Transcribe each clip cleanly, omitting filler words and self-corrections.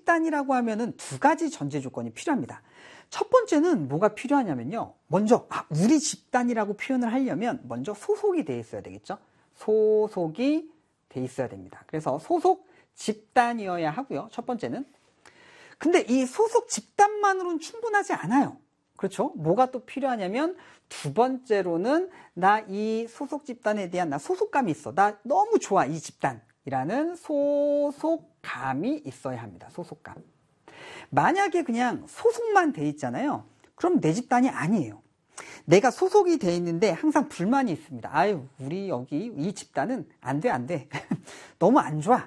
집단이라고 하면은 두 가지 전제 조건이 필요합니다. 첫 번째는 뭐가 필요하냐면요. 먼저 우리 집단이라고 표현을 하려면 먼저 소속이 돼 있어야 되겠죠. 소속이 돼 있어야 됩니다. 그래서 소속 집단이어야 하고요. 첫 번째는. 근데 이 소속 집단만으로는 충분하지 않아요. 그렇죠? 뭐가 또 필요하냐면 두 번째로는 나 이 소속 집단에 대한 나 소속감이 있어. 나 너무 좋아 이 집단이라는 소속감이 있어야 합니다. 소속감. 만약에 그냥 소속만 돼 있잖아요. 그럼 내 집단이 아니에요. 내가 소속이 돼 있는데 항상 불만이 있습니다. 아유, 우리 여기 이 집단은 안 돼, 안 돼. 너무 안 좋아.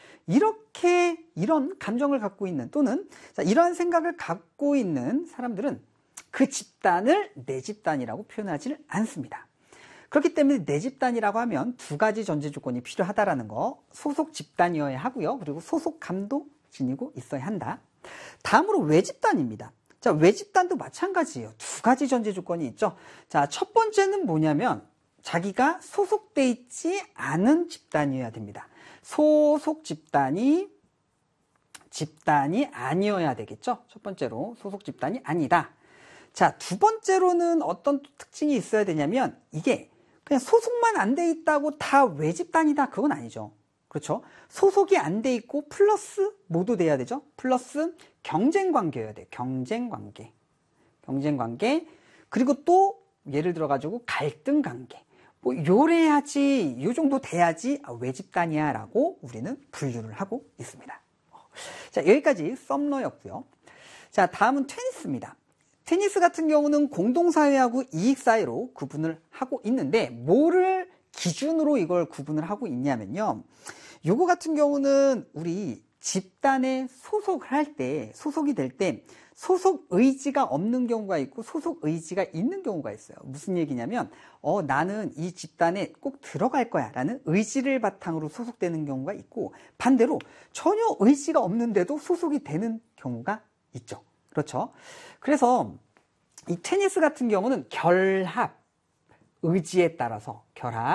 이런 감정을 갖고 있는 또는 이러한 생각을 갖고 있는 사람들은 그 집단을 내 집단이라고 표현하지를 않습니다. 그렇기 때문에 내 집단이라고 하면 두 가지 전제 조건이 필요하다라는 거, 소속 집단이어야 하고요. 그리고 소속감도 지니고 있어야 한다. 다음으로 외집단입니다. 자, 외집단도 마찬가지예요. 두 가지 전제 조건이 있죠. 자, 첫 번째는 뭐냐면 자기가 소속돼 있지 않은 집단이어야 됩니다. 소속 집단이 아니어야 되겠죠. 첫 번째로 소속 집단이 아니다. 자, 두 번째로는 어떤 특징이 있어야 되냐면 이게 그냥 소속만 안 돼 있다고 다 외집단이다. 그건 아니죠. 그렇죠? 소속이 안 돼 있고 플러스 뭐도 돼야 되죠? 플러스 경쟁관계여야 돼요. 경쟁관계. 그리고 또 예를 들어가지고 갈등관계. 뭐 요래야지, 요 정도 돼야지 외집단이야 라고 우리는 분류를 하고 있습니다. 자, 여기까지 썸러였고요. 자, 다음은 테니스입니다. 테니스 같은 경우는 공동사회하고 이익사회로 구분을 하고 있는데 뭐를 기준으로 이걸 구분을 하고 있냐면요. 요거 같은 경우는 우리 집단에 소속을 할 때, 소속이 될 때 소속 의지가 없는 경우가 있고 소속 의지가 있는 경우가 있어요. 무슨 얘기냐면 나는 이 집단에 꼭 들어갈 거야 라는 의지를 바탕으로 소속되는 경우가 있고 반대로 전혀 의지가 없는데도 소속이 되는 경우가 있죠. 그렇죠? 그래서 이 테니스 같은 경우는 결합 의지에 따라서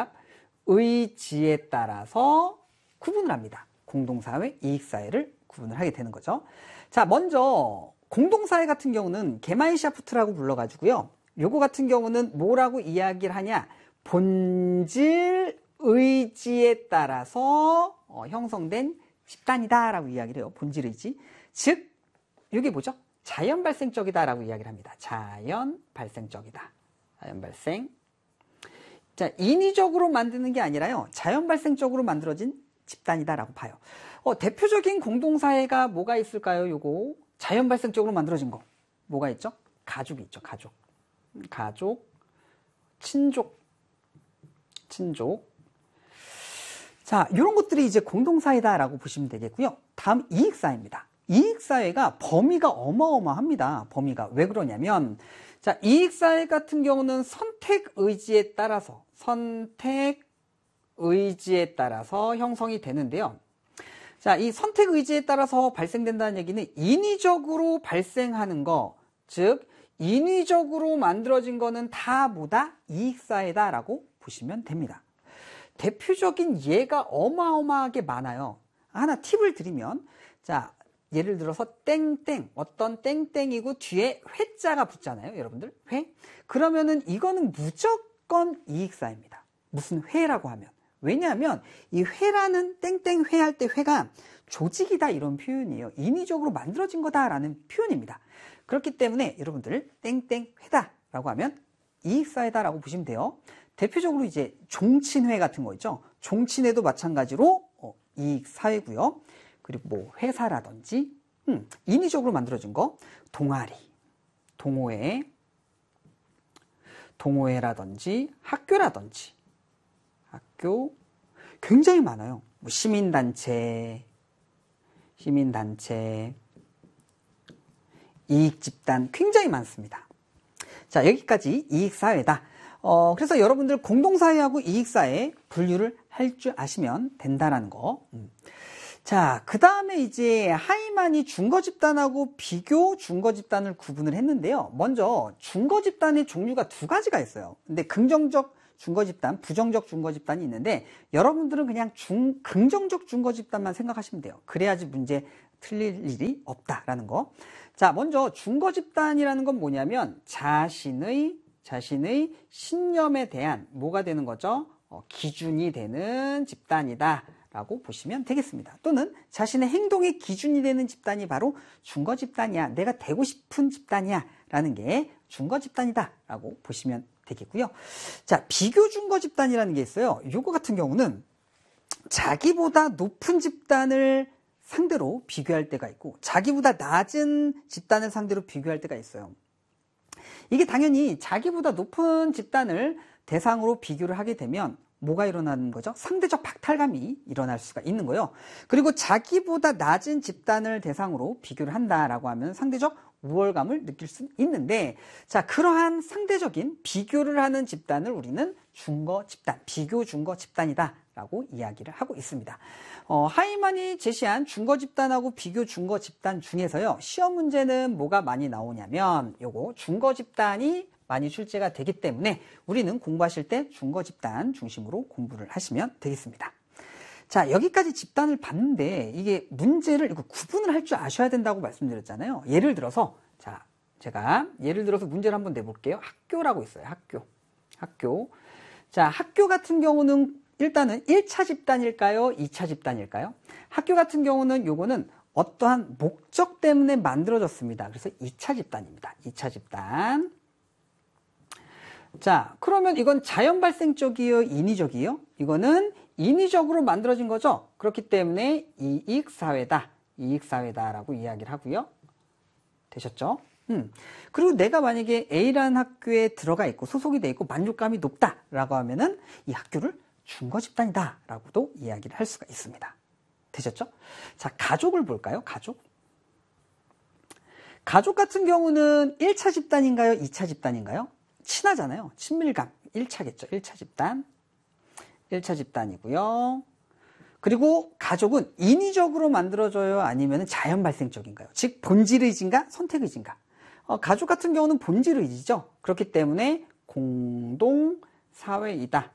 구분을 합니다. 공동사회, 이익사회를 구분을 하게 되는 거죠. 자, 먼저 공동사회 같은 경우는 게마인샤프트라고 불러가지고요. 요거 같은 경우는 뭐라고 이야기를 하냐? 본질 의지에 따라서 형성된 집단이다라고 이야기를 해요. 본질 의지. 즉, 이게 뭐죠? 자연 발생적이다라고 이야기를 합니다. 자연 발생적이다. 자연 발생. 자, 인위적으로 만드는 게 아니라요. 자연 발생적으로 만들어진 집단이다라고 봐요. 대표적인 공동사회가 뭐가 있을까요? 요거 자연 발생적으로 만들어진 거 뭐가 있죠? 가족이 있죠. 가족, 친족. 자, 이런 것들이 이제 공동사회다라고 보시면 되겠고요. 다음 이익사회입니다. 이익사회가 범위가 어마어마합니다. 범위가 왜 그러냐면 자, 이익사회 같은 경우는 선택 의지에 따라서 형성이 되는데요. 자, 이 선택 의지에 따라서 발생된다는 얘기는 인위적으로 발생하는 거, 즉 인위적으로 만들어진 거는 다 뭐다? 이익사회다라고 보시면 됩니다. 대표적인 예가 어마어마하게 많아요. 하나 팁을 드리면 자, 예를 들어서 땡땡, 어떤 땡땡이고 뒤에 회자가 붙잖아요. 여러분들 회? 그러면은 이거는 무조건 이익사회입니다. 무슨 회라고 하면. 왜냐하면 이 회라는 땡땡 회 할 때 회가 조직이다 이런 표현이에요. 인위적으로 만들어진 거다라는 표현입니다. 그렇기 때문에 여러분들 땡땡 회다라고 하면 이익사회다라고 보시면 돼요. 대표적으로 이제 종친회 같은 거 있죠. 종친회도 마찬가지로 이익사회고요. 그리고 뭐 회사라든지 인위적으로 만들어진 거 동아리, 동호회라든지 학교라든지 학교 굉장히 많아요. 뭐 시민단체, 이익집단 굉장히 많습니다. 자, 여기까지 이익사회다. 그래서 여러분들 공동사회하고 이익사회 분류를 할 줄 아시면 된다라는 거. 자, 그 다음에 이제 하이만이 준거집단하고 비교 준거집단을 구분을 했는데요. 먼저 준거집단의 종류가 두 가지가 있어요. 근데 긍정적 준거집단, 부정적 준거집단이 있는데 여러분들은 그냥 긍정적 준거집단만 생각하시면 돼요. 그래야지 문제 틀릴 일이 없다라는 거. 자, 먼저 중거 집단이라는 건 뭐냐면 자신의 신념에 대한 뭐가 되는 거죠? 기준이 되는 집단이다 라고 보시면 되겠습니다. 또는 자신의 행동의 기준이 되는 집단이 바로 중거 집단이야, 내가 되고 싶은 집단이야 라는 게 중거 집단이다 라고 보시면 되겠고요. 자, 비교 중거 집단이라는 게 있어요. 요거 같은 경우는 자기보다 높은 집단을 상대로 비교할 때가 있고 자기보다 낮은 집단을 상대로 비교할 때가 있어요. 이게 당연히 자기보다 높은 집단을 대상으로 비교를 하게 되면 뭐가 일어나는 거죠? 상대적 박탈감이 일어날 수가 있는 거예요. 그리고 자기보다 낮은 집단을 대상으로 비교를 한다라고 하면 상대적 우월감을 느낄 수 있는데, 자, 그러한 상대적인 비교를 하는 집단을 우리는 중거 집단, 비교 중거 집단이다 라고 이야기를 하고 있습니다. 하이만이 제시한 중거 집단하고 비교 중거 집단 중에서요, 시험 문제는 뭐가 많이 나오냐면 요거 중거 집단이 많이 출제가 되기 때문에 우리는 공부하실 때 중거 집단 중심으로 공부를 하시면 되겠습니다. 자, 여기까지 집단을 봤는데 이게 문제를 이거 구분을 할 줄 아셔야 된다고 말씀드렸잖아요. 예를 들어서, 자, 제가 예를 들어서 문제를 한번 내볼게요. 학교라고 있어요. 학교. 자, 학교 같은 경우는 일단은 1차 집단일까요? 2차 집단일까요? 학교 같은 경우는 요거는 어떠한 목적 때문에 만들어졌습니다. 그래서 2차 집단입니다. 2차 집단. 자, 그러면 이건 자연 발생적이에요? 인위적이에요? 이거는 인위적으로 만들어진 거죠. 그렇기 때문에 이익사회다라고 이야기를 하고요. 되셨죠? 그리고 내가 만약에 A라는 학교에 들어가 있고 소속이 돼 있고 만족감이 높다라고 하면은 이 학교를 중거 집단이다라고도 이야기를 할 수가 있습니다. 되셨죠? 자, 가족을 볼까요? 가족 같은 경우는 1차 집단인가요? 2차 집단인가요? 친하잖아요. 친밀감. 1차겠죠. 1차 집단. 1차 집단이고요. 그리고 가족은 인위적으로 만들어져요? 아니면 자연 발생적인가요? 즉, 본질의지인가? 선택의지인가? 가족 같은 경우는 본질의지죠. 그렇기 때문에 공동사회이다.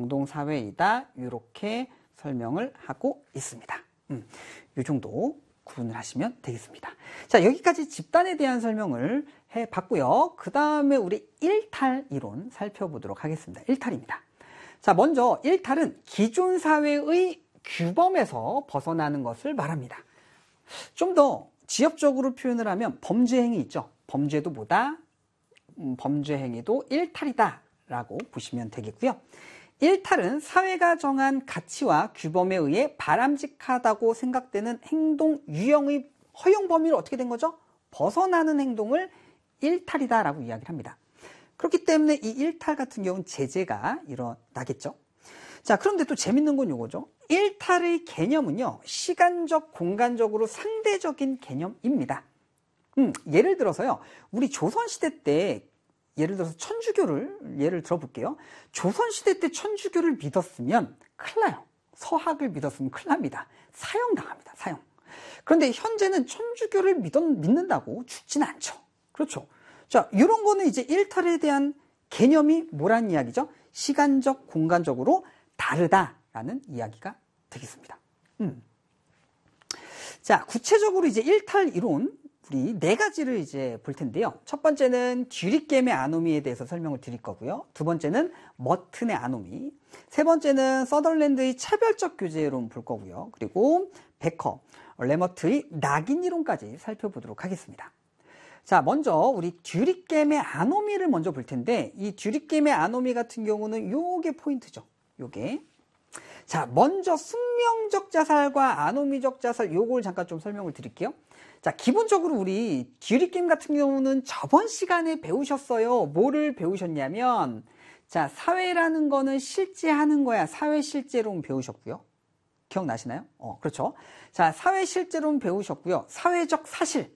이렇게 설명을 하고 있습니다. 이 정도 구분을 하시면 되겠습니다. 자, 여기까지 집단에 대한 설명을 해봤고요. 그 다음에 우리 일탈 이론 살펴보도록 하겠습니다. 일탈입니다. 자, 먼저 일탈은 기존 사회의 규범에서 벗어나는 것을 말합니다. 좀 더 지엽적으로 표현을 하면 범죄 행위 있죠. 범죄도 뭐다? 범죄 행위도 일탈이다 라고 보시면 되겠고요. 일탈은 사회가 정한 가치와 규범에 의해 바람직하다고 생각되는 행동 유형의 허용 범위를 어떻게 된 거죠? 벗어나는 행동을 일탈이다라고 이야기를 합니다. 그렇기 때문에 이 일탈 같은 경우는 제재가 일어나겠죠. 자, 그런데 또 재밌는 건 이거죠. 일탈의 개념은요, 시간적, 공간적으로 상대적인 개념입니다. 예를 들어서요, 우리 조선시대 때 예를 들어서 천주교를 예를 들어볼게요. 조선시대 때 천주교를 믿었으면 큰일 나요. 서학을 믿었으면 큰일 납니다. 사형당합니다. 사형. 그런데 현재는 천주교를 믿는다고 죽지는 않죠. 그렇죠. 자, 이런 거는 이제 일탈에 대한 개념이 뭐란 이야기죠? 시간적, 공간적으로 다르다라는 이야기가 되겠습니다. 자, 구체적으로 이제 일탈 이론 우리 네 가지를 이제 볼 텐데요. 첫 번째는 듀리겜의 아노미에 대해서 설명을 드릴 거고요. 두 번째는 머튼의 아노미. 세 번째는 서덜랜드의 차별적 교제론 볼 거고요. 그리고 베커, 레머트의 낙인 이론까지 살펴보도록 하겠습니다. 자, 먼저 우리 듀리겜의 아노미를 먼저 볼 텐데, 이 듀리겜의 아노미 같은 경우는 요게 포인트죠. 요게. 자, 먼저 숙명적 자살과 아노미적 자살 요걸 잠깐 좀 설명을 드릴게요. 자, 기본적으로 우리 듀리겜 같은 경우는 저번 시간에 배우셨어요. 뭐를 배우셨냐면, 자, 사회라는 거는 실제 하는 거야. 사회 실제론 배우셨고요. 기억나시나요? 그렇죠. 자, 사회 실제론 배우셨고요. 사회적 사실.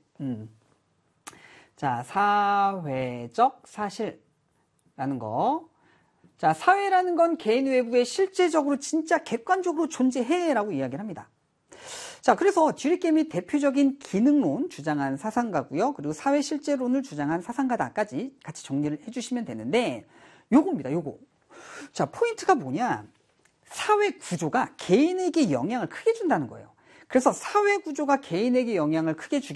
자, 사회적 사실라는 거. 자, 사회라는 건 개인 외부에 실제적으로 진짜 객관적으로 존재해라고 이야기를 합니다. 자, 그래서 듀리겜이 대표적인 기능론 주장한 사상가고요. 그리고 사회 실제론을 주장한 사상가다까지 같이 정리를 해주시면 되는데, 요겁니다. 요거. 자, 포인트가 뭐냐? 사회 구조가 개인에게 영향을 크게 준다는 거예요. 그래서 사회 구조가 개인에게 영향을 크게 주기